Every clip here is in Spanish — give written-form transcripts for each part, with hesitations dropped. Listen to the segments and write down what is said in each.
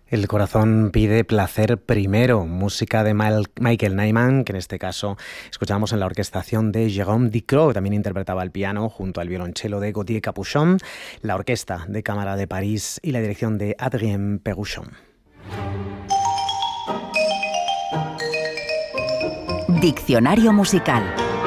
El corazón pide placer primero, música de Michael Nyman, que en este caso escuchamos en la orquestación de Jérôme Ducrot, que también interpretaba el piano junto al violonchelo de Gauthier Capuchon, la Orquesta de Cámara de París y la dirección de Adrien Péruchon. Diccionario musical.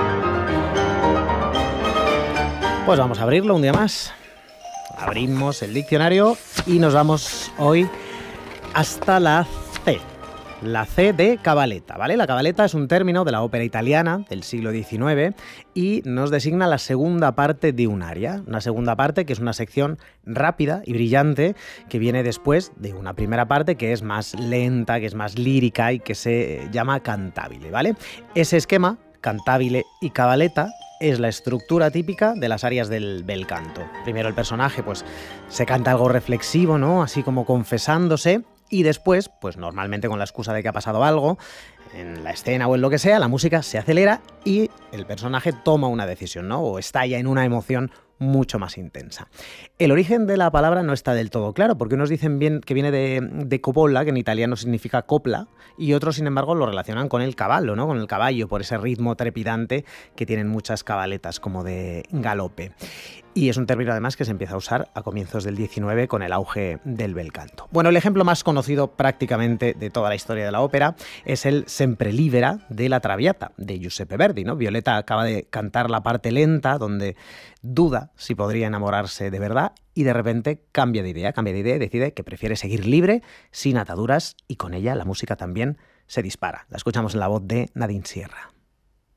Pues vamos a abrirlo un día más. Abrimos el diccionario y nos vamos hoy hasta la C de cabaletta, ¿vale? La cabaletta es un término de la ópera italiana del siglo XIX y nos designa la segunda parte de un aria. Una segunda parte que es una sección rápida y brillante que viene después de una primera parte que es más lenta, que es más lírica y que se llama cantabile, ¿vale? Ese esquema, cantabile y cabaletta, es la estructura típica de las arias del bel canto. Primero el personaje pues se canta algo reflexivo, ¿no? Así como confesándose. Y después, pues normalmente con la excusa de que ha pasado algo, en la escena o en lo que sea, la música se acelera y el personaje toma una decisión, ¿no? O estalla en una emoción mucho más intensa. El origen de la palabra no está del todo claro, porque unos dicen bien que viene de coppola, que en italiano significa copla, y otros, sin embargo, lo relacionan con el caballo, ¿no? Con el caballo, por ese ritmo trepidante que tienen muchas cabaletas como de galope. Y es un término además que se empieza a usar a comienzos del XIX con el auge del bel canto. Bueno, el ejemplo más conocido prácticamente de toda la historia de la ópera es el Sempre Libera de la Traviata de Giuseppe Verdi, ¿no? Violetta acaba de cantar la parte lenta donde duda si podría enamorarse de verdad y de repente cambia de idea y decide que prefiere seguir libre, sin ataduras, y con ella la música también se dispara. La escuchamos en la voz de Nadine Sierra.